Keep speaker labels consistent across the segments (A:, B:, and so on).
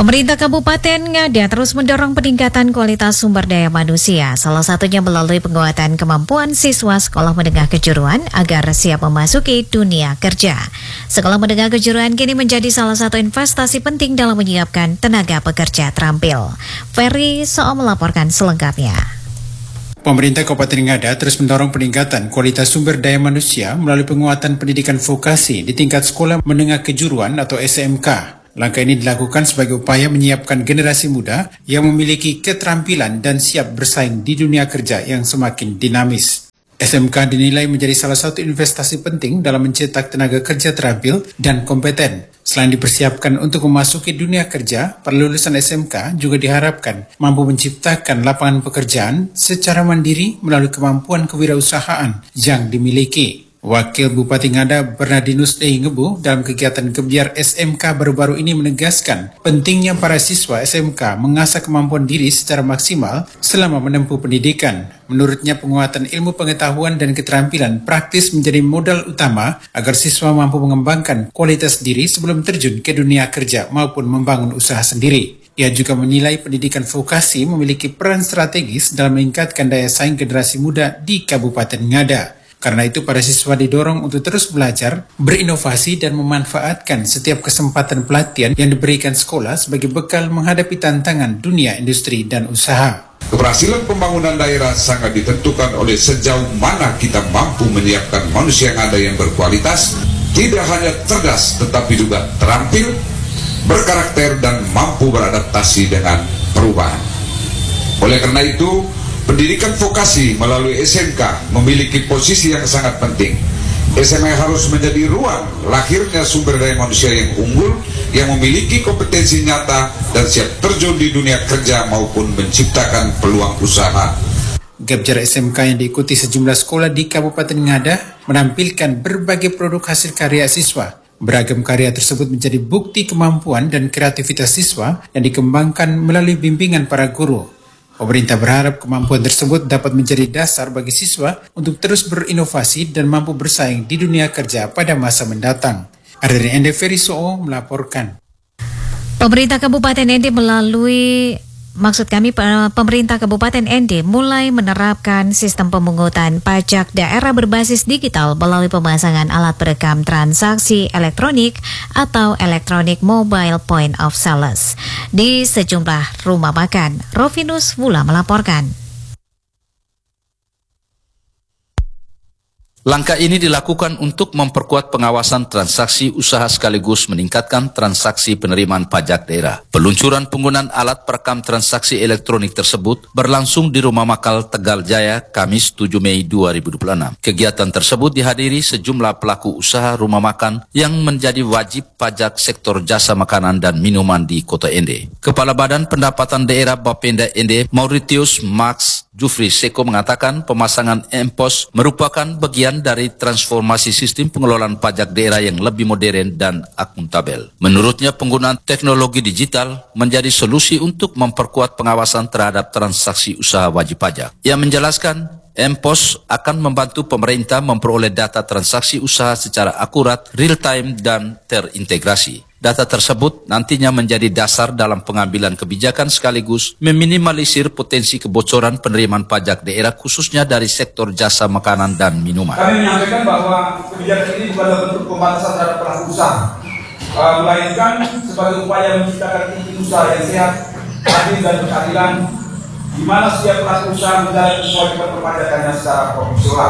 A: Pemerintah Kabupaten Ngada terus mendorong peningkatan kualitas sumber daya manusia, salah satunya melalui penguatan kemampuan siswa sekolah menengah kejuruan agar siap memasuki dunia kerja. Sekolah menengah kejuruan kini menjadi salah satu investasi penting dalam menyiapkan tenaga pekerja terampil. Ferry Soom melaporkan selengkapnya.
B: Pemerintah Kabupaten Ngada terus mendorong peningkatan kualitas sumber daya manusia melalui penguatan pendidikan vokasi di tingkat sekolah menengah kejuruan atau SMK. Langkah ini dilakukan sebagai upaya menyiapkan generasi muda yang memiliki keterampilan dan siap bersaing di dunia kerja yang semakin dinamis. SMK dinilai menjadi salah satu investasi penting dalam mencetak tenaga kerja terampil dan kompeten. Selain dipersiapkan untuk memasuki dunia kerja, para lulusan SMK juga diharapkan mampu menciptakan lapangan pekerjaan secara mandiri melalui kemampuan kewirausahaan yang dimiliki. Wakil Bupati Ngada Bernardinus Dei Ngebu dalam kegiatan Gebyar SMK baru-baru ini menegaskan pentingnya para siswa SMK mengasah kemampuan diri secara maksimal selama menempuh pendidikan. Menurutnya penguatan ilmu pengetahuan dan keterampilan praktis menjadi modal utama agar siswa mampu mengembangkan kualitas diri sebelum terjun ke dunia kerja maupun membangun usaha sendiri. Ia juga menilai pendidikan vokasi memiliki peran strategis dalam meningkatkan daya saing generasi muda di Kabupaten Ngada. Karena itu para siswa didorong untuk terus belajar, berinovasi dan memanfaatkan setiap kesempatan pelatihan yang diberikan sekolah sebagai bekal menghadapi tantangan dunia industri dan usaha.
C: Keberhasilan pembangunan daerah sangat ditentukan oleh sejauh mana kita mampu menyiapkan manusia yang ada yang berkualitas, tidak hanya cerdas tetapi juga terampil, berkarakter dan mampu beradaptasi dengan perubahan. Oleh karena itu, pendidikan vokasi melalui SMK memiliki posisi yang sangat penting. SMK harus menjadi ruang lahirnya sumber daya manusia yang unggul, yang memiliki kompetensi nyata dan siap terjun di dunia kerja maupun menciptakan peluang usaha.
B: Gebyar SMK yang diikuti sejumlah sekolah di Kabupaten Ngada menampilkan berbagai produk hasil karya siswa. Beragam karya tersebut menjadi bukti kemampuan dan kreativitas siswa yang dikembangkan melalui bimbingan para guru. Pemerintah berharap kemampuan tersebut dapat menjadi dasar bagi siswa untuk terus berinovasi dan mampu bersaing di dunia kerja pada masa mendatang. Dari ND Ferry Soom melaporkan.
A: Pemerintah Kabupaten ND Pemerintah Kabupaten ND mulai menerapkan sistem pemungutan pajak daerah berbasis digital melalui pemasangan alat perekam transaksi elektronik atau Electronic Mobile Point of Sales di sejumlah rumah makan. Rovinus Wula melaporkan.
D: Langkah ini dilakukan untuk memperkuat pengawasan transaksi usaha sekaligus meningkatkan transaksi penerimaan pajak daerah. Peluncuran penggunaan alat perekam transaksi elektronik tersebut berlangsung di Rumah Makal Tegal Jaya, Kamis 7 Mei 2026. Kegiatan tersebut dihadiri sejumlah pelaku usaha rumah makan yang menjadi wajib pajak sektor jasa makanan dan minuman di Kota Ende. Kepala Badan Pendapatan Daerah Bapenda Ende, Mauritius Max Jufri Seko mengatakan pemasangan M-Pos merupakan bagian dari transformasi sistem pengelolaan pajak daerah yang lebih modern dan akuntabel. Menurutnya penggunaan teknologi digital menjadi solusi untuk memperkuat pengawasan terhadap transaksi usaha wajib pajak. Ia menjelaskan M-Pos akan membantu pemerintah memperoleh data transaksi usaha secara akurat, real-time, dan terintegrasi. Data tersebut nantinya menjadi dasar dalam pengambilan kebijakan sekaligus meminimalisir potensi kebocoran penerimaan pajak daerah khususnya dari sektor jasa makanan dan minuman.
E: Kami menyampaikan bahwa kebijakan ini bukanlah bentuk pembatasan terhadap pelaku usaha, melainkan sebagai upaya menciptakan iklim usaha yang sehat, adil dan berkeadilan, di mana setiap pelaku usaha menjalani kewajiban perpajakannya secara profesional.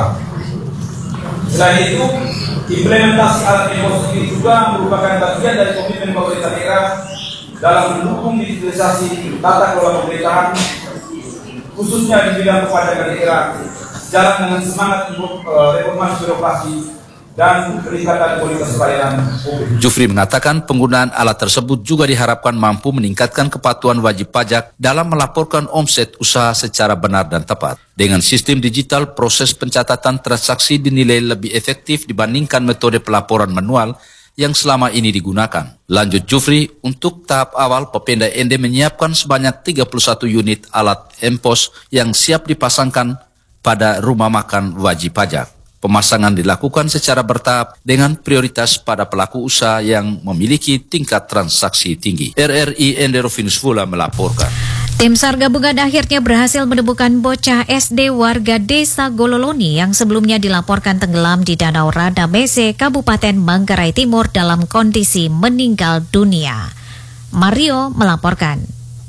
E: Selain itu, implementasi alat M-Pos ini juga merupakan bagian dari komitmen pemerintah daerah dalam mendukung digitalisasi tata kelola pemerintahan, khususnya di bidang perpajakan daerah, jalan dengan semangat reformasi birokrasi dan peningkatan kualitas pelayanan publik.
D: Jufri mengatakan penggunaan alat tersebut juga diharapkan mampu meningkatkan kepatuhan wajib pajak dalam melaporkan omset usaha secara benar dan tepat. Dengan sistem digital, proses pencatatan transaksi dinilai lebih efektif dibandingkan metode pelaporan manual yang selama ini digunakan. Lanjut Jufri, untuk tahap awal Bapenda Ende menyiapkan sebanyak 31 unit alat M-Pos yang siap dipasangkan pada rumah makan wajib pajak. Pemasangan dilakukan secara bertahap dengan prioritas pada pelaku usaha yang memiliki tingkat transaksi tinggi. RRI Enderovinus Fula melaporkan.
A: Tim SAR gabungan akhirnya berhasil menemukan bocah SD warga Desa Gololoni yang sebelumnya dilaporkan tenggelam di Danau Radamese, Kabupaten Manggarai Timur dalam kondisi meninggal dunia. Mario melaporkan.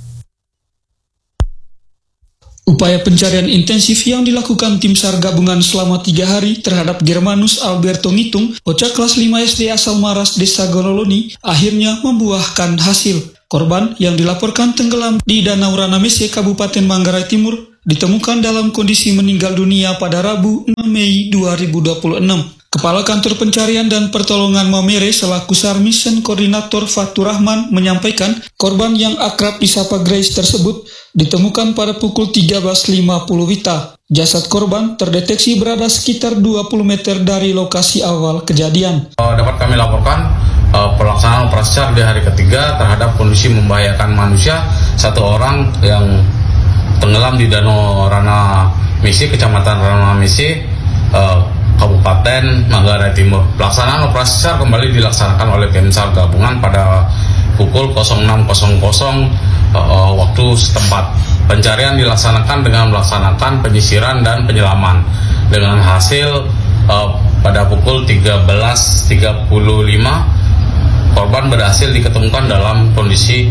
F: Upaya pencarian intensif yang dilakukan tim SAR gabungan selama 3 hari terhadap Germanus Alberto Ngitung, bocah kelas 5 SD asal Maras, Desa Gololoni, akhirnya membuahkan hasil. Korban yang dilaporkan tenggelam di Danau Radamese, Kabupaten Manggarai Timur, ditemukan dalam kondisi meninggal dunia pada Rabu 6 Mei 2026. Kepala Kantor Pencarian dan Pertolongan Maumere selaku SAR Mission Koordinator Fatur Rahman menyampaikan korban yang akrab disapa Grace tersebut ditemukan pada pukul 13.50 WITA. Jasad korban terdeteksi berada sekitar 20 meter dari lokasi awal kejadian.
G: Dapat kami laporkan pelaksanaan operasi SAR di hari ketiga terhadap kondisi membahayakan manusia, satu orang yang tenggelam di Danau Radamese, Kecamatan Radamese, Kabupaten Manggarai Timur. Pelaksanaan operasi SAR kembali dilaksanakan oleh tim SAR gabungan pada pukul 06.00 waktu setempat. Pencarian dilaksanakan dengan melaksanakan penyisiran dan penyelaman. Dengan hasil pada pukul 13.35 korban berhasil diketemukan dalam kondisi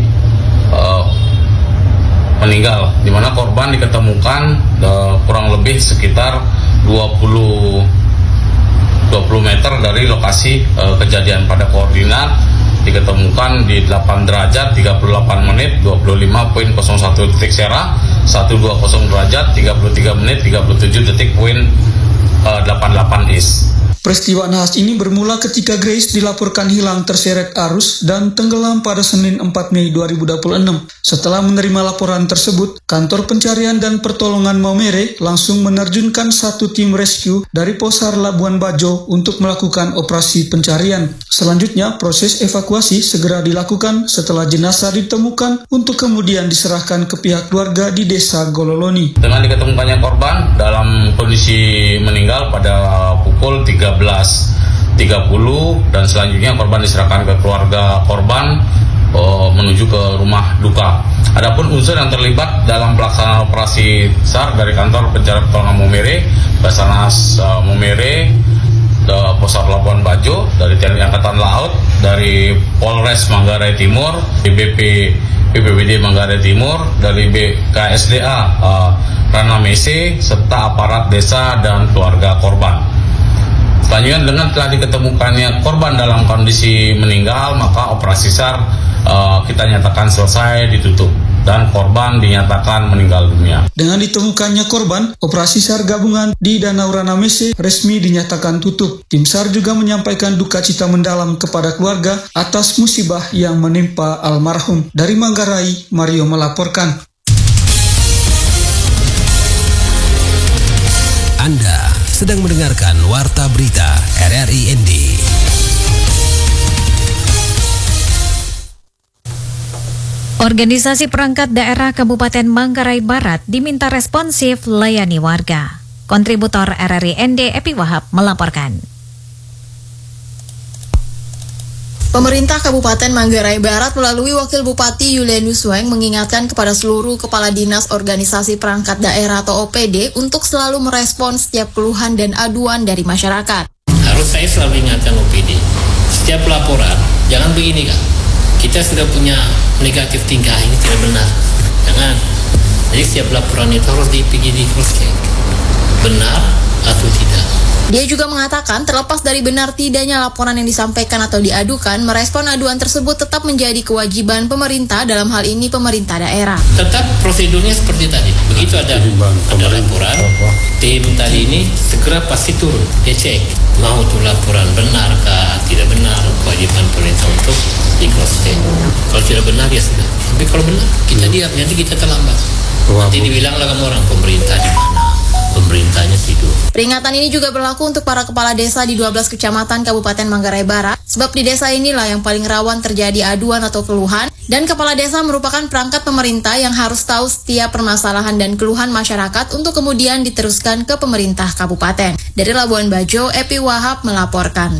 G: meninggal, di mana korban diketemukan kurang lebih sekitar 20 meter dari lokasi kejadian. Pada koordinat diketemukan di 8 derajat 38 menit 25.01 detik Sera, 120 derajat 33 menit 37 detik poin 88 is.
F: Peristiwa nahas ini bermula ketika Grace dilaporkan hilang terseret arus dan tenggelam pada Senin 4 Mei 2026. Setelah menerima laporan tersebut, Kantor Pencarian dan Pertolongan Maumere langsung menerjunkan satu tim rescue dari Posar Labuan Bajo untuk melakukan operasi pencarian. Selanjutnya, proses evakuasi segera dilakukan setelah jenazah ditemukan untuk kemudian diserahkan ke pihak keluarga di Desa Gololoni.
G: Dengan diketemukannya korban dalam kondisi meninggal pada pukul 13.30 dan selanjutnya korban diserahkan ke keluarga korban menuju ke rumah duka. Adapun unsur yang terlibat dalam pelaksanaan operasi SAR dari Kantor Pencarian Pertolongan Maumere, Basarnas Maumere, Posar Labuan Bajo, dari TNI Angkatan Laut, dari Polres Manggarai Timur, BPBD Manggarai Timur, dari BKSDA Radamese, serta aparat desa dan keluarga korban. Selanjutnya, dengan telah diketemukannya korban dalam kondisi meninggal, maka operasi SAR kita nyatakan selesai, ditutup, dan korban dinyatakan meninggal dunia.
F: Dengan ditemukannya korban, operasi SAR gabungan di Danau Radamese resmi dinyatakan tutup. Tim SAR juga menyampaikan duka cita mendalam kepada keluarga atas musibah yang menimpa almarhum. Dari Manggarai, Mario melaporkan.
H: Anda sedang mendengarkan Warta Berita RRI ND.
A: Organisasi perangkat daerah Kabupaten Manggarai Barat diminta responsif layani warga. Kontributor RRI ND Epi Wahab melaporkan.
I: Pemerintah Kabupaten Manggarai Barat melalui Wakil Bupati Yulianus Weng mengingatkan kepada seluruh Kepala Dinas Organisasi Perangkat Daerah atau OPD untuk selalu merespons setiap keluhan dan aduan dari masyarakat.
J: Harus saya selalu ingatkan OPD, setiap laporan, jangan begini kan, kita sudah punya negatif tingkah, ini tidak benar, jangan. Jadi setiap laporan itu harus dipikir, di cross check, benar atau tidak.
I: Dia juga mengatakan terlepas dari benar tidaknya laporan yang disampaikan atau diadukan, merespon aduan tersebut tetap menjadi kewajiban pemerintah, dalam hal ini pemerintah daerah.
J: Tetap prosedurnya seperti tadi. Begitu ada laporan, tim tadi ini segera pasti turun, dia cek mau tuh laporan benarkah, tidak benar, kewajiban pemerintah untuk di cross check. Kalau tidak benar ya sudah. Tapi kalau benar kita diam, nanti kita terlambat. Nanti dibilang lah kamu orang pemerintah di mana. pemerintahnya tidur.
I: Peringatan ini juga berlaku untuk para kepala desa di 12 kecamatan Kabupaten Manggarai Barat, sebab di desa inilah yang paling rawan terjadi aduan atau keluhan, dan kepala desa merupakan perangkat pemerintah yang harus tahu setiap permasalahan dan keluhan masyarakat untuk kemudian diteruskan ke pemerintah kabupaten. Dari Labuan Bajo, Epi Wahab melaporkan.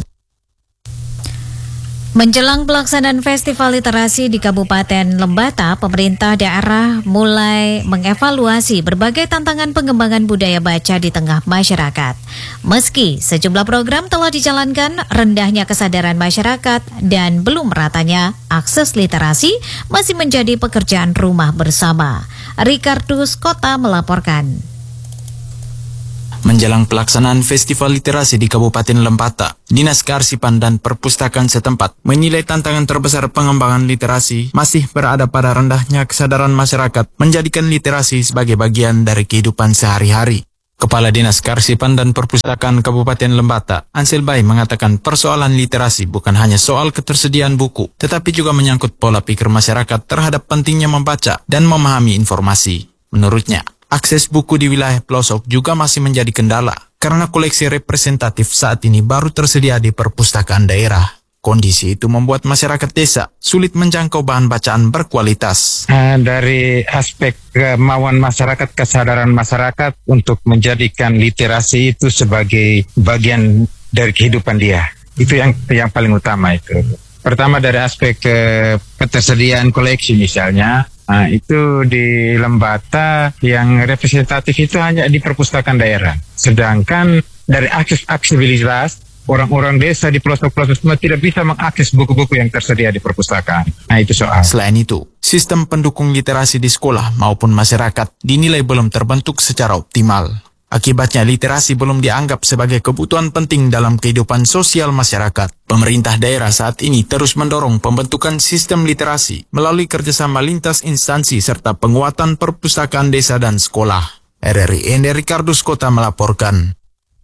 A: Menjelang pelaksanaan Festival Literasi di Kabupaten Lembata, pemerintah daerah mulai mengevaluasi berbagai tantangan pengembangan budaya baca di tengah masyarakat. Meski sejumlah program telah dijalankan, rendahnya kesadaran masyarakat dan belum meratanya akses literasi masih menjadi pekerjaan rumah bersama. Ricardus Kota melaporkan.
K: Menjelang pelaksanaan Festival Literasi di Kabupaten Lembata, Dinas Kearsipan dan Perpustakaan setempat menilai tantangan terbesar pengembangan literasi masih berada pada rendahnya kesadaran masyarakat menjadikan literasi sebagai bagian dari kehidupan sehari-hari. Kepala Dinas Kearsipan dan Perpustakaan Kabupaten Lembata, Ansel Bay, mengatakan persoalan literasi bukan hanya soal ketersediaan buku, tetapi juga menyangkut pola pikir masyarakat terhadap pentingnya membaca dan memahami informasi. Menurutnya, akses buku di wilayah pelosok juga masih menjadi kendala karena koleksi representatif saat ini baru tersedia di perpustakaan daerah. Kondisi itu membuat masyarakat desa sulit menjangkau bahan bacaan berkualitas.
L: Dari aspek kemauan masyarakat, kesadaran masyarakat untuk menjadikan literasi itu sebagai bagian dari kehidupan dia. Itu yang paling utama itu. Pertama dari aspek ketersediaan koleksi misalnya. Nah, itu di Lembata yang representatif itu hanya di perpustakaan daerah. Sedangkan dari aksesibilitas, orang-orang desa di pelosok-pelosok semua tidak bisa mengakses buku-buku yang tersedia di perpustakaan. Nah, itu soal.
K: Selain itu, sistem pendukung literasi di sekolah maupun masyarakat dinilai belum terbentuk secara optimal. Akibatnya literasi belum dianggap sebagai kebutuhan penting dalam kehidupan sosial masyarakat. Pemerintah daerah saat ini terus mendorong pembentukan sistem literasi melalui kerjasama lintas instansi serta penguatan perpustakaan desa dan sekolah. RRI Ende Ricardus Kota melaporkan.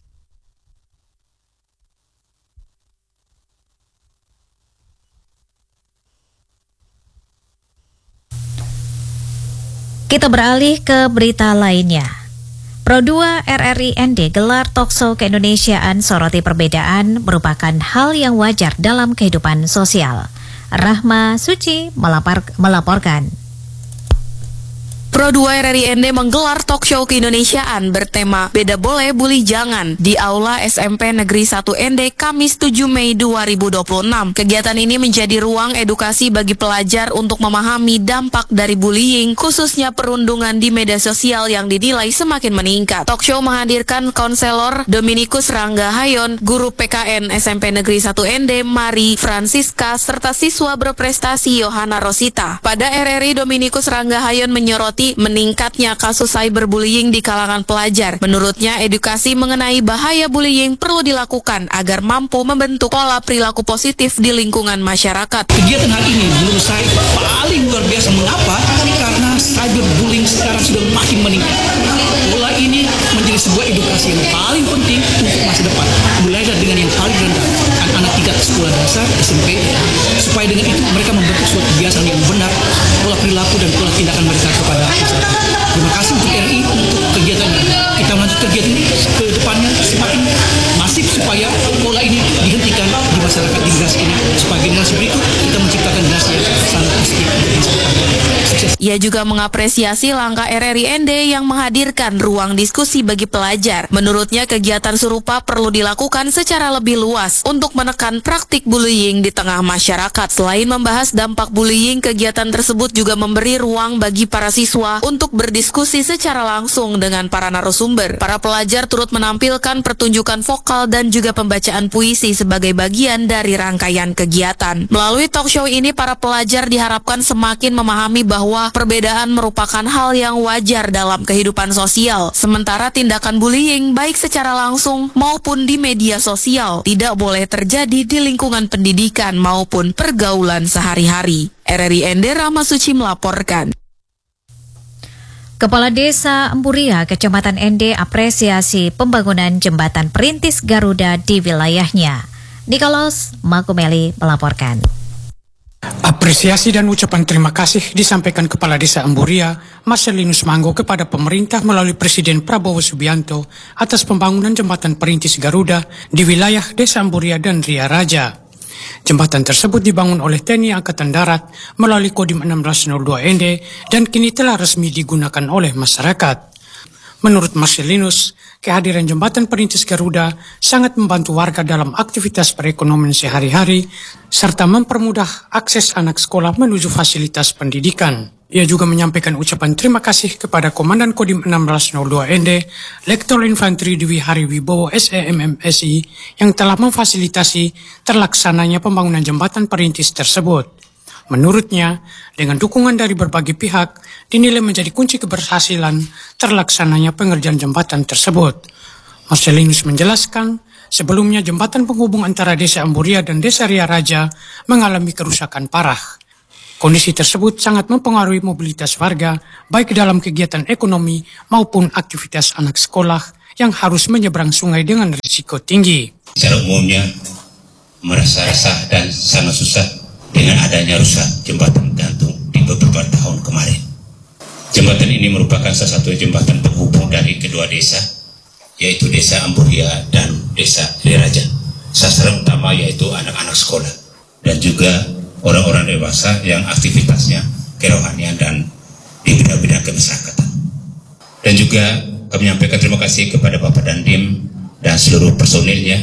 A: Kita beralih ke berita lainnya. Pro2 RRI ND gelar talkshow keindonesiaan soroti perbedaan merupakan hal yang wajar dalam kehidupan sosial. Rahma Suci melaporkan.
M: Pro2 RRI ND menggelar talk show keindonesiaan bertema Beda Boleh Bully Jangan di Aula SMP Negeri 1 ND Kamis 7 Mei 2026. Kegiatan ini menjadi ruang edukasi bagi pelajar untuk memahami dampak dari bullying, khususnya perundungan di media sosial yang dinilai semakin meningkat. Talk show menghadirkan konselor Dominikus Ranggahayon, guru PKN SMP Negeri 1 ND Mari Francisca, serta siswa berprestasi Yohana Rosita. Pada RRI, Dominikus Ranggahayon menyoroti meningkatnya kasus cyberbullying di kalangan pelajar. Menurutnya, edukasi mengenai bahaya bullying perlu dilakukan agar mampu membentuk pola perilaku positif di lingkungan masyarakat.
F: Kegiatan hari ini menurut saya paling luar biasa. Mengapa? Karena cyberbullying sekarang sudah makin meningkat. Pola ini menjadi sebuah edukasi yang paling penting untuk masa depan. Mulai dengan yang paling rendah, anak-anak tingkat sekolah dasar, SMP, supaya dengan itu mereka membentuk suatu kebiasaan yang benar, pola perilaku dan pola tindakan mereka kepada masyarakat. Terima kasih untuk RRI untuk kegiatannya. Kita melanjutkan kegiatan ini ke depannya semakin masif supaya pola ini dihentikan di masyarakat di generasi ini, supaya generasi berikut kita menciptakan generasi yang sangat positif untuk masa depan. Sukses.
M: Ia juga mengapresiasi langkah RRI ND yang menghadirkan ruang diskusi bagi pelajar. Menurutnya, kegiatan serupa perlu dilakukan secara lebih luas untuk menekan praktik bullying di tengah masyarakat. Selain membahas dampak bullying, kegiatan tersebut juga memberi ruang bagi para siswa untuk berdiskusi secara langsung dengan para narasumber. Para pelajar turut menampilkan pertunjukan vokal dan juga pembacaan puisi sebagai bagian dari rangkaian kegiatan. Melalui talk show ini, para pelajar diharapkan semakin memahami bahwa perbedaan merupakan hal yang wajar dalam kehidupan sosial. Sementara tindakan bullying baik secara langsung maupun di media sosial tidak boleh terjadi di lingkungan pendidikan maupun pergaulan sehari-hari. RRI ND Rahma Suci melaporkan.
A: Kepala Desa Empuria, Kecamatan ND apresiasi pembangunan jembatan perintis Garuda di wilayahnya. Nikolos Makumeli melaporkan.
N: Apresiasi dan ucapan terima kasih disampaikan Kepala Desa Amburia, Marcelinus Manggo, kepada pemerintah melalui Presiden Prabowo Subianto atas pembangunan jembatan perintis Garuda di wilayah Desa Amburia dan Ria Raja. Jembatan tersebut dibangun oleh TNI Angkatan Darat melalui Kodim 1602 ND dan kini telah resmi digunakan oleh masyarakat. Menurut Marcelinus, kehadiran jembatan perintis Garuda sangat membantu warga dalam aktivitas perekonomian sehari-hari serta mempermudah akses anak sekolah menuju fasilitas pendidikan. Ia juga menyampaikan ucapan terima kasih kepada Komandan Kodim 1602 ND, Lektor Infanteri Dwi Hari Wibowo SEMMSI yang telah memfasilitasi terlaksananya pembangunan jembatan perintis tersebut. Menurutnya, dengan dukungan dari berbagai pihak, dinilai menjadi kunci keberhasilan terlaksananya pengerjaan jembatan tersebut. Marcelinus menjelaskan, sebelumnya jembatan penghubung antara Desa Amburia dan Desa Ria Raja mengalami kerusakan parah. Kondisi tersebut sangat mempengaruhi mobilitas warga, baik dalam kegiatan ekonomi maupun aktivitas anak sekolah yang harus menyeberang sungai dengan risiko tinggi.
O: Secara umumnya, merasa resah dan sangat susah dengan adanya rusak jembatan gantung di beberapa tahun kemarin. Jembatan ini merupakan salah satu jembatan penghubung dari kedua desa, yaitu Desa Amburia dan Desa Ria Raja. Sasaran utama yaitu anak-anak sekolah dan juga orang-orang dewasa yang aktivitasnya kerohanian dan di bidang-bidang kemasyarakatan. Dan juga kami menyampaikan terima kasih kepada Bapak Dandim dan seluruh personilnya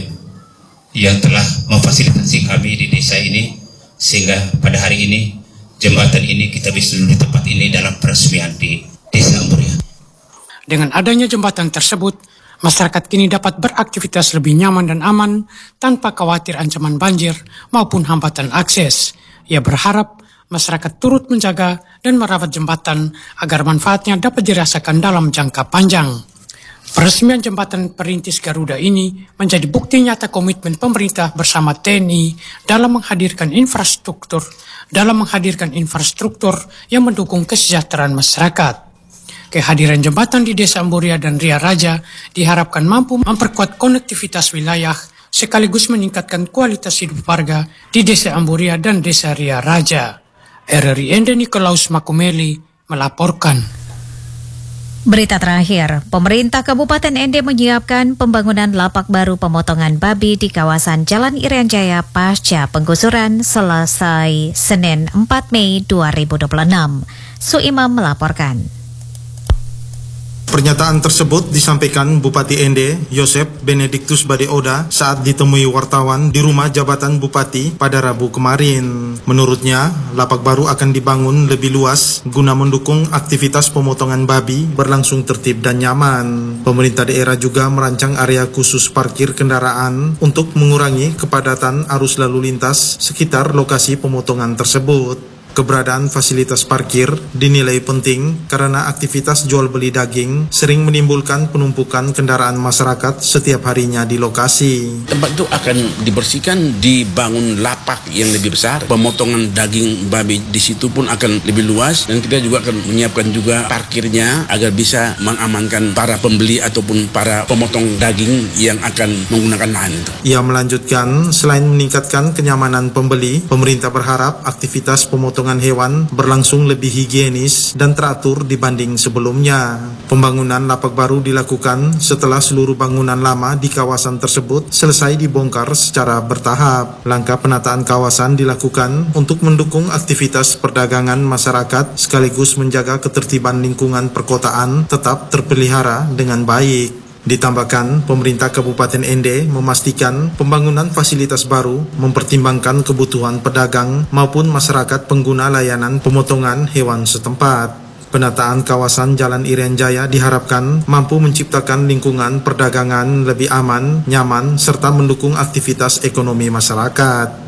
O: yang telah memfasilitasi kami di desa ini, sehingga pada hari ini jembatan ini kita bisa duduk di tempat ini dalam peresmian di Desa Amburia.
N: Dengan adanya jembatan tersebut, masyarakat kini dapat beraktivitas lebih nyaman dan aman tanpa khawatir ancaman banjir maupun hambatan akses. Ia berharap masyarakat turut menjaga dan merawat jembatan agar manfaatnya dapat dirasakan dalam jangka panjang. Peresmian jembatan perintis Garuda ini menjadi bukti nyata komitmen pemerintah bersama TNI dalam menghadirkan infrastruktur yang mendukung kesejahteraan masyarakat. Kehadiran jembatan di Desa Amburia dan Ria Raja diharapkan mampu memperkuat konektivitas wilayah sekaligus meningkatkan kualitas hidup warga di Desa Amburia dan Desa Ria Raja. RRI Ende Nikolaus Makumeli melaporkan.
A: Berita terakhir, pemerintah Kabupaten Ende menyiapkan pembangunan lapak baru pemotongan babi di kawasan Jalan Irian Jaya pasca penggusuran selesai Senin 4 Mei 2026. Suimam melaporkan.
P: Pernyataan tersebut disampaikan Bupati Ende, Yosep Benediktus Badeoda saat ditemui wartawan di rumah jabatan Bupati pada Rabu kemarin. Menurutnya, lapak baru akan dibangun lebih luas guna mendukung aktivitas pemotongan babi berlangsung tertib dan nyaman. Pemerintah daerah juga merancang area khusus parkir kendaraan untuk mengurangi kepadatan arus lalu lintas sekitar lokasi pemotongan tersebut. Keberadaan fasilitas parkir dinilai penting karena aktivitas jual beli daging sering menimbulkan penumpukan kendaraan masyarakat setiap harinya di lokasi.
Q: Tempat itu akan dibersihkan, dibangun lapak yang lebih besar, pemotongan daging babi di situ pun akan lebih luas, dan kita juga akan menyiapkan juga parkirnya agar bisa mengamankan para pembeli ataupun para pemotong daging yang akan menggunakan lahan itu.
P: Ia melanjutkan, selain meningkatkan kenyamanan pembeli, pemerintah berharap aktivitas pemotongan hewan berlangsung lebih higienis dan teratur dibanding sebelumnya. Pembangunan lapak baru dilakukan setelah seluruh bangunan lama di kawasan tersebut selesai dibongkar secara bertahap. Langkah penataan kawasan dilakukan untuk mendukung aktivitas perdagangan masyarakat sekaligus menjaga ketertiban lingkungan perkotaan tetap terpelihara dengan baik. Ditambahkan, pemerintah Kabupaten Ende memastikan pembangunan fasilitas baru mempertimbangkan kebutuhan pedagang maupun masyarakat pengguna layanan pemotongan hewan setempat. Penataan kawasan Jalan Irian Jaya diharapkan mampu menciptakan lingkungan perdagangan lebih aman, nyaman, serta mendukung aktivitas ekonomi masyarakat.